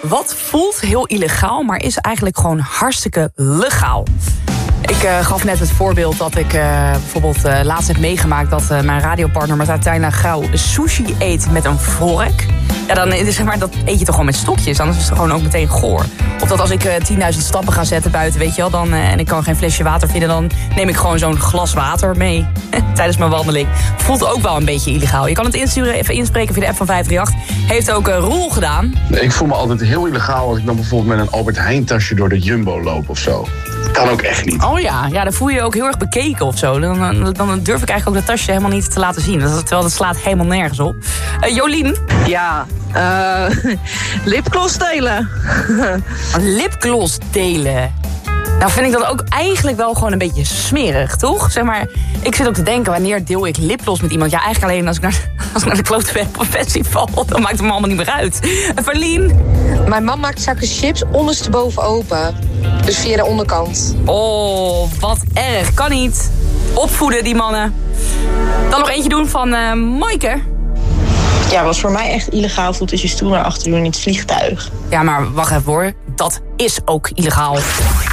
Wat voelt heel illegaal, maar is eigenlijk gewoon hartstikke legaal? Ik gaf net het voorbeeld dat ik bijvoorbeeld laatst heb meegemaakt... dat mijn radiopartner Martijn Grauw sushi eet met een vork. Ja, dan zeg maar, dat eet je toch gewoon met stokjes. Dan is het gewoon ook meteen goor. Of dat als ik 10.000 stappen ga zetten buiten, weet je wel... Dan, en ik kan geen flesje water vinden... dan neem ik gewoon zo'n glas water mee tijdens mijn wandeling. Voelt ook wel een beetje illegaal. Je kan het insturen, even inspreken via de app van 538. Heeft ook Roel gedaan. Ik voel me altijd heel illegaal als ik dan bijvoorbeeld met een Albert Heijn tasje door de Jumbo loop of zo. Kan ook echt niet. Oh ja, dan voel je je ook heel erg bekeken of zo. Dan durf ik eigenlijk ook dat tasje helemaal niet te laten zien. Terwijl dat slaat helemaal nergens op. Jolien? Ja, lipgloss delen. Lipgloss delen. Nou vind ik dat ook eigenlijk wel gewoon een beetje smerig, toch? Zeg maar, ik zit ook te denken, wanneer deel ik lipgloss met iemand? Ja, eigenlijk alleen als ik naar de klote ben op een festival. Dan maakt het me allemaal niet meer uit. Verlien? Mijn man maakt zakken chips ondersteboven open. Dus via de onderkant. Oh, wat erg. Kan niet. Opvoeden, die mannen. Dan nog eentje doen van Maaike. Ja, wat voor mij echt illegaal voelt, is je stoel naar achter doen in het vliegtuig. Ja, maar wacht even hoor. Dat is ook illegaal.